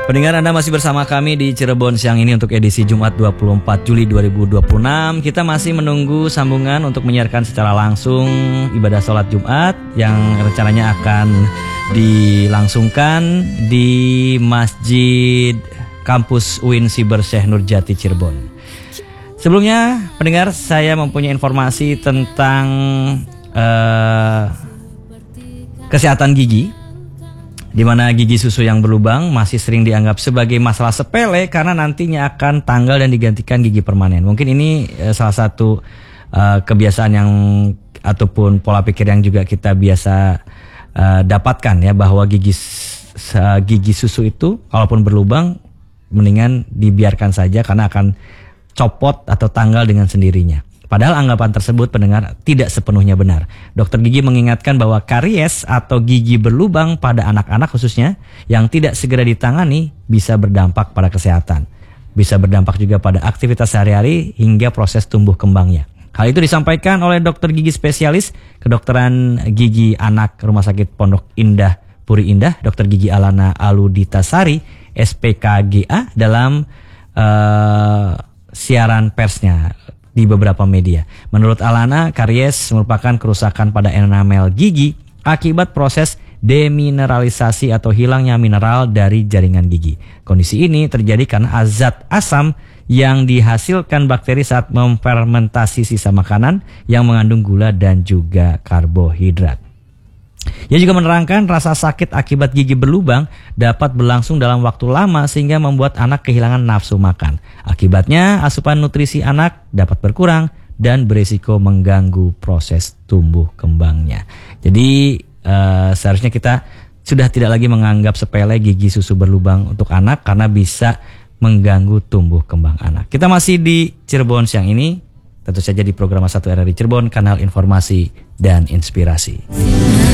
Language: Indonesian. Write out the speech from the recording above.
Pendengar, Anda masih bersama kami di Cirebon siang ini untuk edisi Jumat 24 Juli 2026. Kita masih menunggu sambungan untuk menyiarkan secara langsung ibadah sholat Jumat yang rencananya akan dilangsungkan di Masjid Kampus UIN Siber Syekh Nurjati Cirebon. Sebelumnya, pendengar, saya mempunyai informasi tentang kesehatan gigi, di mana gigi susu yang berlubang masih sering dianggap sebagai masalah sepele karena nantinya akan tanggal dan digantikan gigi permanen. Mungkin ini salah satu kebiasaan yang ataupun pola pikir yang juga kita biasa dapatkan ya, bahwa gigi susu itu kalaupun berlubang mendingan dibiarkan saja karena akan copot atau tanggal dengan sendirinya. Padahal anggapan tersebut, pendengar, tidak sepenuhnya benar. Dokter gigi mengingatkan bahwa karies atau gigi berlubang pada anak-anak khususnya yang tidak segera ditangani bisa berdampak pada kesehatan. Bisa berdampak juga pada aktivitas sehari-hari hingga proses tumbuh kembangnya. Hal itu disampaikan oleh dokter gigi spesialis kedokteran gigi anak Rumah Sakit Pondok Indah Puri Indah, Dokter Gigi Alana Aluditasari, SPKGA, dalam siaran persnya di beberapa media. Menurut Alana, karies merupakan kerusakan pada enamel gigi akibat proses demineralisasi atau hilangnya mineral dari jaringan gigi. Kondisi ini terjadi karena zat asam yang dihasilkan bakteri saat memfermentasi sisa makanan yang mengandung gula dan juga karbohidrat. Ia juga menerangkan rasa sakit akibat gigi berlubang dapat berlangsung dalam waktu lama sehingga membuat anak kehilangan nafsu makan. Akibatnya asupan nutrisi anak dapat berkurang dan berisiko mengganggu proses tumbuh kembangnya. Jadi seharusnya kita sudah tidak lagi menganggap sepele gigi susu berlubang untuk anak karena bisa mengganggu tumbuh kembang anak. Kita masih di Cirebon siang ini, tentu saja di program 1 RRI Cirebon, kanal informasi dan inspirasi.